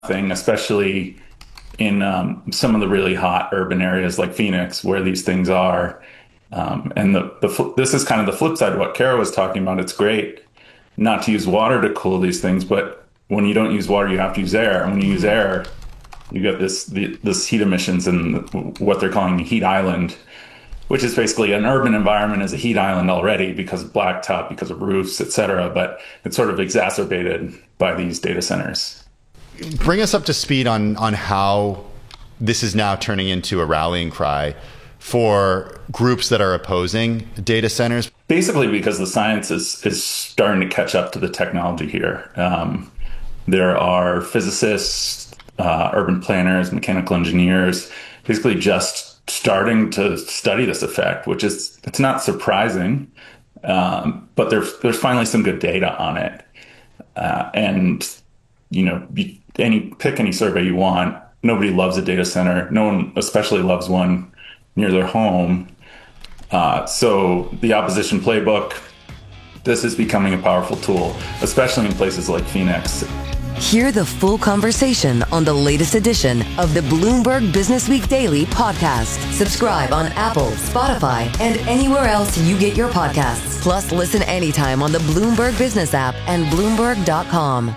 thing, especially in some of the really hot urban areas like Phoenix, where these things are. And this is kind of the flip side of what Kara was talking about. It's great not to use water to cool these things, but when you don't use water, you have to use air. And when you use air, you get this heat emissions and what they're calling a heat island, which is basically an urban environment is a heat island already because of blacktop, because of roofs, et cetera. But it's sort of exacerbated by these data centers. Bring us up to speed on how this is now turning into a rallying cry for groups that are opposing data centers. Basically, because the science is starting to catch up to the technology here. There are physicists, urban planners, mechanical engineers, basically just starting to study this effect, which is, it's not surprising, but there's finally some good data on it. And, you know, pick any survey you want. Nobody loves a data center. No one especially loves one near their home. So the opposition playbook, this is becoming a powerful tool, especially in places like Phoenix. Hear the full conversation on the latest edition of the Bloomberg Businessweek Daily podcast. Subscribe on Apple, Spotify, and anywhere else you get your podcasts. Plus, listen anytime on the Bloomberg Business app and Bloomberg.com.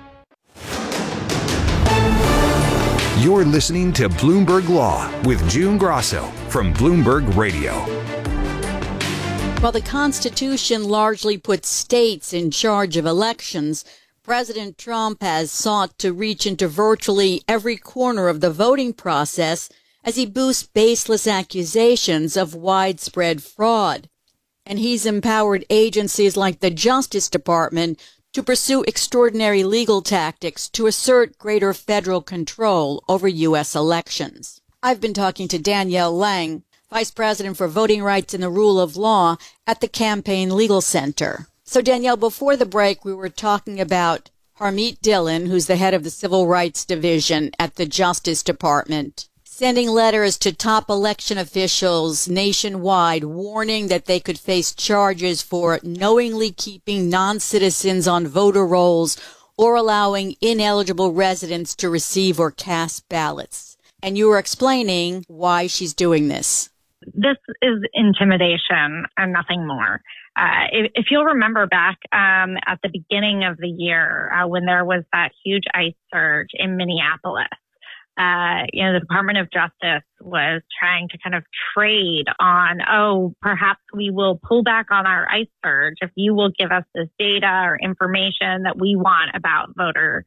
You're listening to Bloomberg Law with June Grosso from Bloomberg Radio. While the Constitution largely puts states in charge of elections, President Trump has sought to reach into virtually every corner of the voting process as he boosts baseless accusations of widespread fraud. And he's empowered agencies like the Justice Department to pursue extraordinary legal tactics to assert greater federal control over U.S. elections. I've been talking to Danielle Lang, Vice President for Voting Rights and the Rule of Law at the Campaign Legal Center. So, Danielle, before the break, we were talking about Harmeet Dillon, who's the head of the Civil Rights Division at the Justice Department, sending letters to top election officials nationwide warning that they could face charges for knowingly keeping non-citizens on voter rolls or allowing ineligible residents to receive or cast ballots. And you were explaining why she's doing this. This is intimidation and nothing more. If you'll remember back at the beginning of the year when there was that huge ICE surge in Minneapolis, the Department of Justice was trying to kind of trade on, perhaps we will pull back on our ICE surge if you will give us this data or information that we want about voters,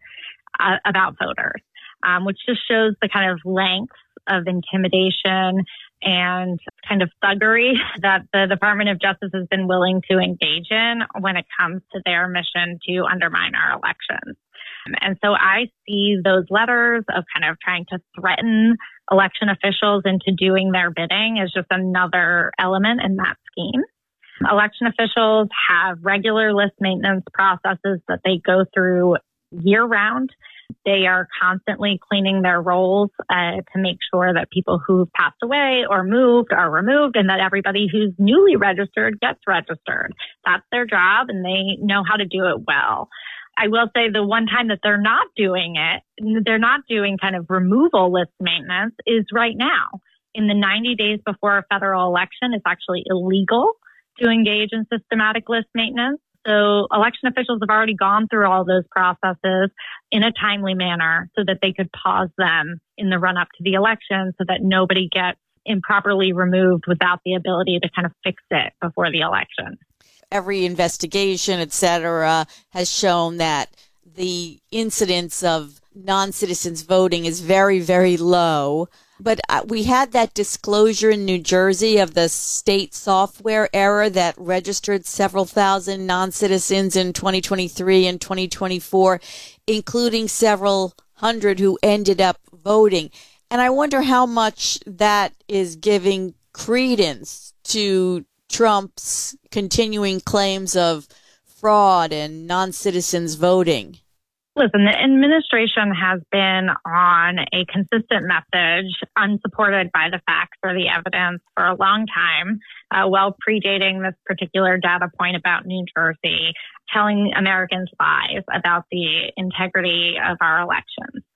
which just shows the kind of length of intimidation and kind of thuggery that the Department of Justice has been willing to engage in when it comes to their mission to undermine our elections. And so I see those letters of kind of trying to threaten election officials into doing their bidding as just another element in that scheme. Election officials have regular list maintenance processes that they go through year round. They are constantly cleaning their rolls to make sure that people who've passed away or moved are removed and that everybody who's newly registered gets registered. That's their job and they know how to do it well. I will say the one time that they're not doing it, they're not doing kind of removal list maintenance is right now. In the 90 days before a federal election, it's actually illegal to engage in systematic list maintenance. So election officials have already gone through all those processes in a timely manner so that they could pause them in the run up to the election so that nobody gets improperly removed without the ability to kind of fix it before the election. Every investigation, et cetera, has shown that the incidence of non-citizens voting is very, very low. But we had that disclosure in New Jersey of the state software error that registered several thousand non-citizens in 2023 and 2024, including several hundred who ended up voting. And I wonder how much that is giving credence to Trump's continuing claims of fraud and non-citizens voting. Listen, the administration has been on a consistent message, unsupported by the facts or the evidence, for a long time, well predating this particular data point about New Jersey, telling Americans lies about the integrity of our elections.